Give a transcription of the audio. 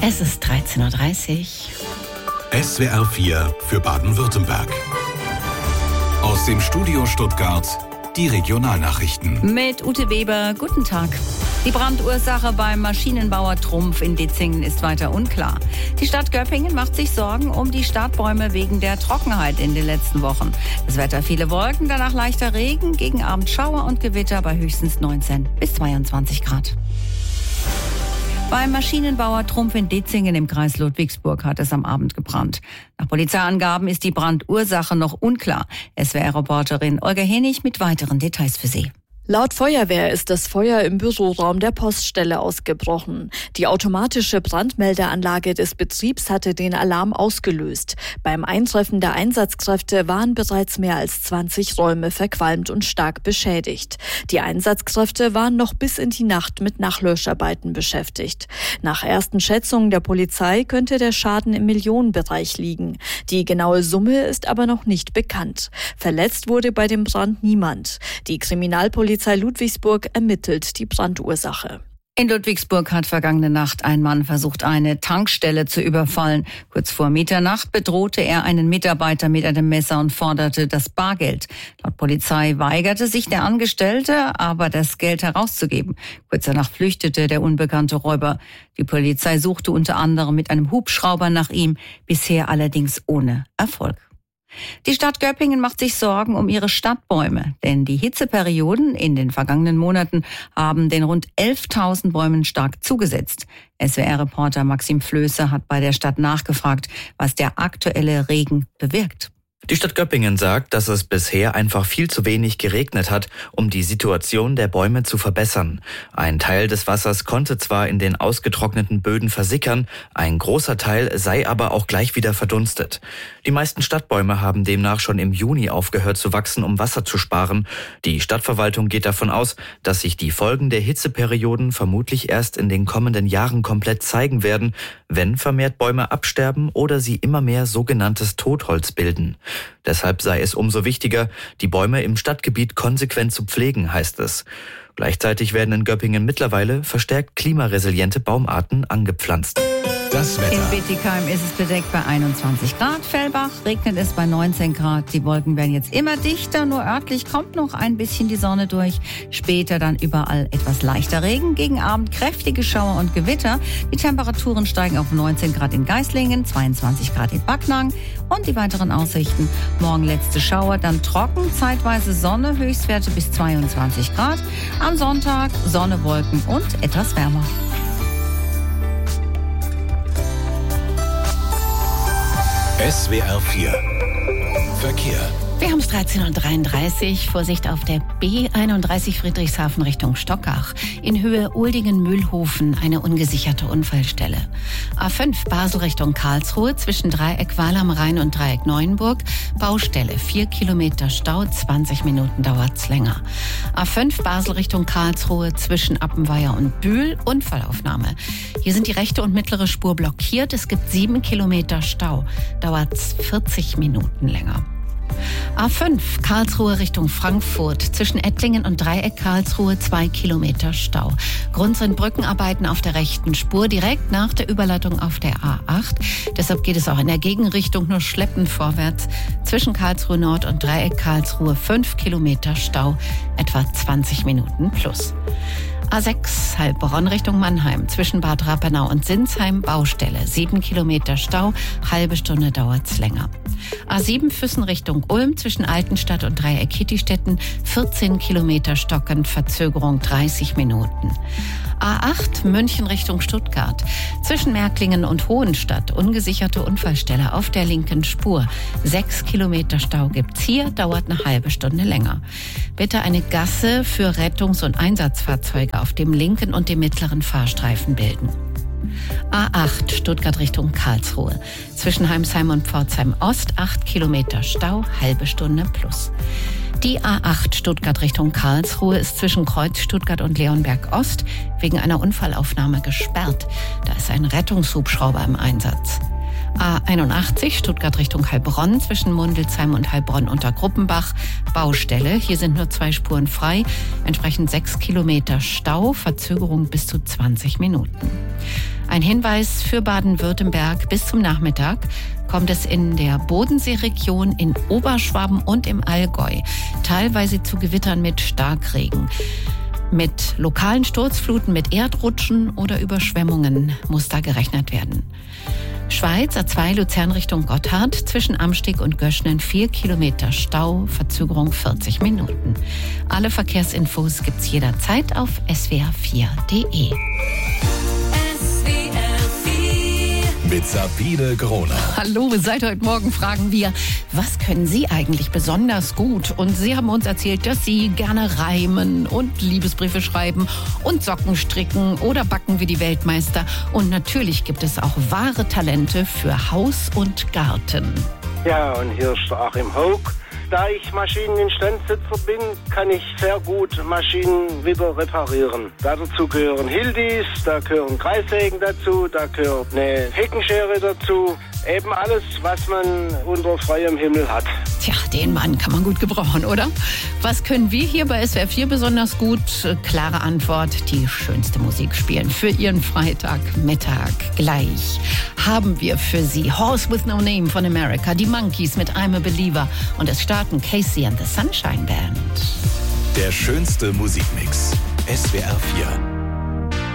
Es ist 13.30 Uhr. SWR 4 für Baden-Württemberg. Aus dem Studio Stuttgart die Regionalnachrichten. Mit Ute Weber, guten Tag. Die Brandursache beim Maschinenbauer Trumpf in Ditzingen ist weiter unklar. Die Stadt Göppingen macht sich Sorgen um die Startbäume wegen der Trockenheit in den letzten Wochen. Das Wetter: viele Wolken, danach leichter Regen, gegen Abend Schauer und Gewitter bei höchstens 19 bis 22 Grad. Beim Maschinenbauer Trumpf in Ditzingen im Kreis Ludwigsburg hat es am Abend gebrannt. Nach Polizeiangaben ist die Brandursache noch unklar. SWR-Reporterin Olga Henig mit weiteren Details für Sie. Laut Feuerwehr ist das Feuer im Büroraum der Poststelle ausgebrochen. Die automatische Brandmeldeanlage des Betriebs hatte den Alarm ausgelöst. Beim Eintreffen der Einsatzkräfte waren bereits mehr als 20 Räume verqualmt und stark beschädigt. Die Einsatzkräfte waren noch bis in die Nacht mit Nachlöscharbeiten beschäftigt. Nach ersten Schätzungen der Polizei könnte der Schaden im Millionenbereich liegen. Die genaue Summe ist aber noch nicht bekannt. Verletzt wurde bei dem Brand niemand. Die Kriminalpolizei Ludwigsburg ermittelt die Brandursache. In Ludwigsburg hat vergangene Nacht ein Mann versucht, eine Tankstelle zu überfallen. Kurz vor Mitternacht bedrohte er einen Mitarbeiter mit einem Messer und forderte das Bargeld. Laut Polizei weigerte sich der Angestellte, aber das Geld herauszugeben. Kurz danach flüchtete der unbekannte Räuber. Die Polizei suchte unter anderem mit einem Hubschrauber nach ihm, bisher allerdings ohne Erfolg. Die Stadt Göppingen macht sich Sorgen um ihre Stadtbäume, denn die Hitzeperioden in den vergangenen Monaten haben den rund 11.000 Bäumen stark zugesetzt. SWR-Reporter Maxim Flöße hat bei der Stadt nachgefragt, was der aktuelle Regen bewirkt. Die Stadt Göppingen sagt, dass es bisher einfach viel zu wenig geregnet hat, um die Situation der Bäume zu verbessern. Ein Teil des Wassers konnte zwar in den ausgetrockneten Böden versickern, ein großer Teil sei aber auch gleich wieder verdunstet. Die meisten Stadtbäume haben demnach schon im Juni aufgehört zu wachsen, um Wasser zu sparen. Die Stadtverwaltung geht davon aus, dass sich die Folgen der Hitzeperioden vermutlich erst in den kommenden Jahren komplett zeigen werden, wenn vermehrt Bäume absterben oder sie immer mehr sogenanntes Totholz bilden. Deshalb sei es umso wichtiger, die Bäume im Stadtgebiet konsequent zu pflegen, heißt es. Gleichzeitig werden in Göppingen mittlerweile verstärkt klimaresiliente Baumarten angepflanzt. Das Wetter. In Bietigheim ist es bedeckt bei 21 Grad. Fellbach regnet es bei 19 Grad. Die Wolken werden jetzt immer dichter. Nur örtlich kommt noch ein bisschen die Sonne durch. Später dann überall etwas leichter Regen. Gegen Abend kräftige Schauer und Gewitter. Die Temperaturen steigen auf 19 Grad in Geislingen, 22 Grad in Backnang. Und die weiteren Aussichten: morgen letzte Schauer, dann trocken, zeitweise Sonne, Höchstwerte bis 22 Grad. Am Sonntag Sonne, Wolken und etwas wärmer. SWR 4 Verkehr. Wir haben es 13.33 Uhr. Vorsicht auf der B31 Friedrichshafen Richtung Stockach. In Höhe Uldingen-Mühlhofen eine ungesicherte Unfallstelle. A5 Basel Richtung Karlsruhe zwischen Dreieck Wahl am Rhein und Dreieck Neuenburg. Baustelle, 4 Kilometer Stau, 20 Minuten dauert's länger. A5 Basel Richtung Karlsruhe zwischen Appenweier und Bühl. Unfallaufnahme. Hier sind die rechte und mittlere Spur blockiert. Es gibt 7 Kilometer Stau. Dauert's 40 Minuten länger. A5 Karlsruhe Richtung Frankfurt zwischen Ettlingen und Dreieck Karlsruhe 2 Kilometer Stau. Grund sind Brückenarbeiten auf der rechten Spur direkt nach der Überleitung auf der A8. Deshalb geht es auch in der Gegenrichtung nur schleppend vorwärts. Zwischen Karlsruhe Nord und Dreieck Karlsruhe 5 Kilometer Stau, etwa 20 Minuten plus. A6 Heilbronn Richtung Mannheim zwischen Bad Rappenau und Sinsheim Baustelle, 7 Kilometer Stau, halbe Stunde dauert's länger. A7 Füssen Richtung Ulm zwischen Altenstadt und Dreieck Kittistetten, 14 Kilometer stockend, Verzögerung 30 Minuten. A8 München Richtung Stuttgart zwischen Märklingen und Hohenstadt, ungesicherte Unfallstelle auf der linken Spur. 6 Kilometer Stau gibt's hier, dauert eine halbe Stunde länger. Bitte eine Gasse für Rettungs- und Einsatzfahrzeuge auf dem linken und dem mittleren Fahrstreifen bilden. A8 Stuttgart Richtung Karlsruhe zwischen Heimsheim und Pforzheim Ost, 8 Kilometer Stau, halbe Stunde plus. Die A8 Stuttgart Richtung Karlsruhe ist zwischen Kreuz Stuttgart und Leonberg Ost wegen einer Unfallaufnahme gesperrt. Da ist ein Rettungshubschrauber im Einsatz. A81 Stuttgart Richtung Heilbronn zwischen Mundelsheim und Heilbronn unter Gruppenbach. Baustelle. Hier sind nur 2 Spuren frei. Entsprechend 6 Kilometer Stau. Verzögerung bis zu 20 Minuten. Ein Hinweis für Baden-Württemberg: bis zum Nachmittag kommt es in der Bodenseeregion, in Oberschwaben und im Allgäu teilweise zu Gewittern mit Starkregen. Mit lokalen Sturzfluten, mit Erdrutschen oder Überschwemmungen muss da gerechnet werden. Schweiz, A2 Luzern Richtung Gotthard, zwischen Amsteg und Göschnen 4 Kilometer Stau, Verzögerung 40 Minuten. Alle Verkehrsinfos gibt's jederzeit auf swr4.de. Mit Sabine Groner. Hallo, seit heute Morgen fragen wir, was können Sie eigentlich besonders gut? Und Sie haben uns erzählt, dass Sie gerne reimen und Liebesbriefe schreiben und Socken stricken oder backen wie die Weltmeister. Und natürlich gibt es auch wahre Talente für Haus und Garten. Ja, und hier ist der Achim Haug. Da ich Maschineninstandssetzer bin, kann ich sehr gut Maschinen wieder reparieren. Dazu gehören Hildis, da gehören Kreissägen dazu, da gehört eine Heckenschere dazu. Eben alles, was man unter freiem Himmel hat. Tja, den Mann kann man gut gebrauchen, oder? Was können wir hier bei SWR4 besonders gut? Klare Antwort: die schönste Musik spielen. Für Ihren Freitagmittag gleich haben wir für Sie Horse with No Name von America, die Monkeys mit I'm a Believer und es starten Casey and the Sunshine Band. Der schönste Musikmix. SWR4.